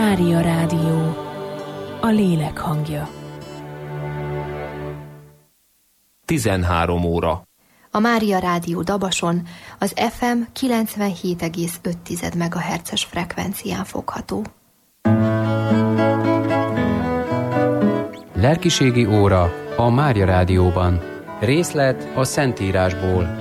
Mária Rádió, a lélek hangja. 13 óra. A Mária Rádió Dabason az FM 97,5 MHz-es frekvencián fogható. Lelkiségi óra a Mária Rádióban. Részlet a Szentírásból.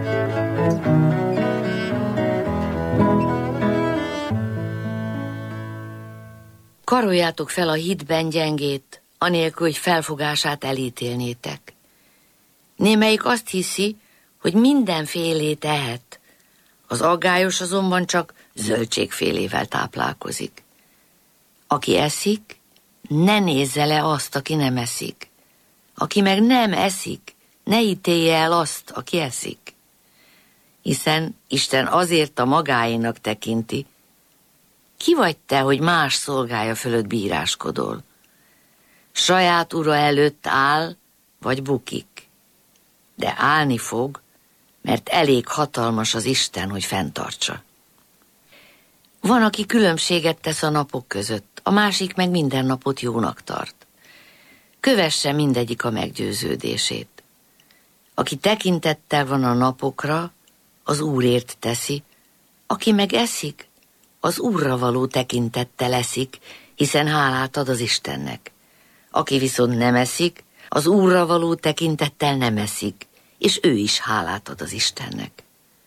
Karoljátok fel a hitben gyengét, anélkül, hogy felfogását elítélnétek. Némelyik azt hiszi, hogy mindenfélé tehet, az aggályos azonban csak zöldségfélével táplálkozik. Aki eszik, ne nézze le azt, aki nem eszik. Aki meg nem eszik, ne ítélje el azt, aki eszik. Hiszen Isten azért a magáénak tekinti. Ki vagy te, hogy más szolgája fölött bíráskodol? Saját ura előtt áll, vagy bukik. De állni fog, mert elég hatalmas az Isten, hogy fenntartsa. Van, aki különbséget tesz a napok között, a másik meg minden napot jónak tart. Kövesse mindegyik a meggyőződését. Aki tekintettel van a napokra, az Úrért teszi, aki meg eszik, az Úrra való tekintettel eszik, hiszen hálát ad az Istennek. Aki viszont nem eszik, az Úrra való tekintettel nem eszik, és ő is hálát ad az Istennek.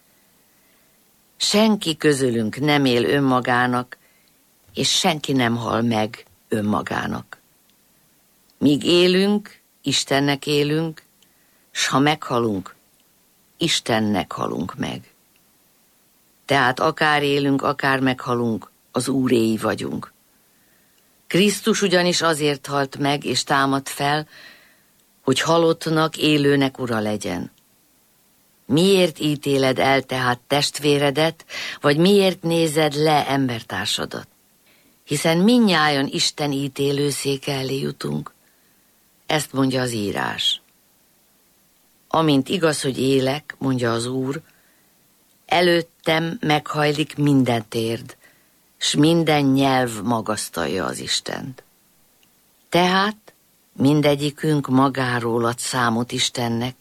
Senki közülünk nem él önmagának, és senki nem hal meg önmagának. Míg élünk, Istennek élünk, s ha meghalunk, Istennek halunk meg. Tehát akár élünk, akár meghalunk, az Úréi vagyunk. Krisztus ugyanis azért halt meg és támadt fel, hogy halottnak, élőnek ura legyen. Miért ítéled el tehát testvéredet, vagy miért nézed le embertársadat? Hiszen mindnyájan Isten ítélőszéke elé jutunk. Ezt mondja az írás. Amint igaz, hogy élek, mondja az Úr, előttem meghajlik minden térd, s minden nyelv magasztalja az Istent. Tehát mindegyikünk magáról ad számot Istennek.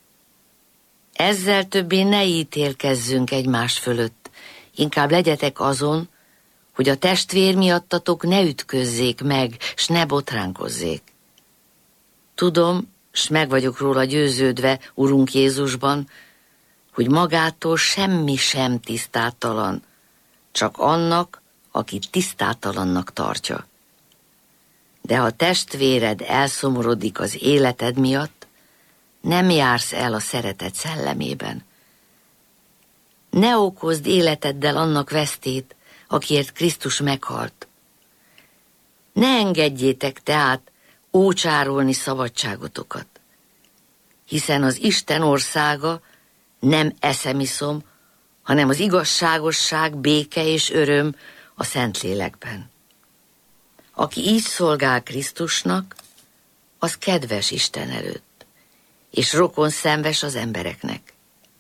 Ezzel többé ne ítélkezzünk egymás fölött, inkább legyetek azon, hogy a testvér miattatok ne ütközzék meg, s ne botránkozzék. Tudom, s meg vagyok róla győződve, Urunk Jézusban, hogy magától semmi sem tisztátalan, csak annak, aki tisztátalannak tartja. De ha testvéred elszomorodik az életed miatt, nem jársz el a szeretet szellemében. Ne okozd életeddel annak vesztét, akiért Krisztus meghalt. Ne engedjétek tehát ócsárolni szabadságotokat, hiszen az Isten országa nem eszemiszom, hanem az igazságosság, béke és öröm a Szentlélekben. Aki így szolgál Krisztusnak, az kedves Isten előtt, és rokonszenves az embereknek.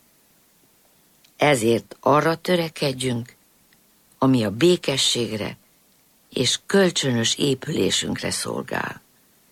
Ezért arra törekedjünk, ami a békességre és kölcsönös épülésünkre szolgál.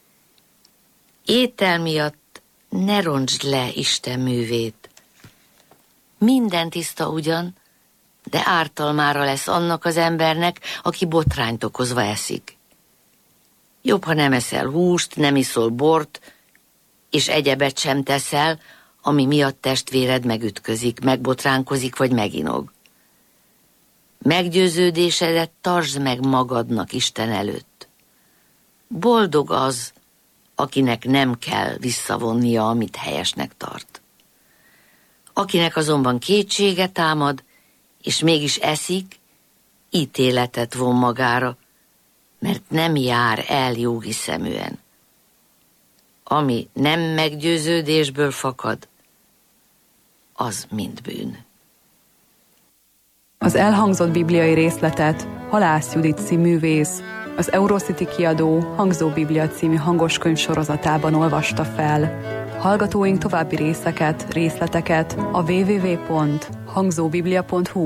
Étel miatt ne rontsd le Isten művét. Minden tiszta ugyan, de ártalmára lesz annak az embernek, aki botrányt okozva eszik. Jobb, ha nem eszel húst, nem iszol bort, és egyebet sem teszel, ami miatt testvéred megütközik, megbotránkozik vagy meginog. Meggyőződésedet tartsd meg magadnak Isten előtt. Boldog az, akinek nem kell visszavonnia, amit helyesnek tart. Akinek azonban kétsége támad, és mégis eszik, ítéletet von magára, mert nem jár el jóhiszeműen. Ami nem meggyőződésből fakad, az mind bűn. Az elhangzott bibliai részletet Halász Judit művész, az Eurocity kiadó Hangzó Biblia című hangoskönyv sorozatában olvasta fel. Hallgatóink további részleteket a www.hangzóbiblia.hu